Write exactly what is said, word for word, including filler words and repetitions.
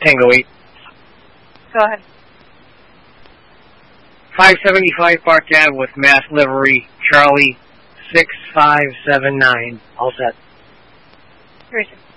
Tango eight. Go ahead. five seventy-five Park Ave with Mass Livery, Charlie six five seven nine. All set. Three six.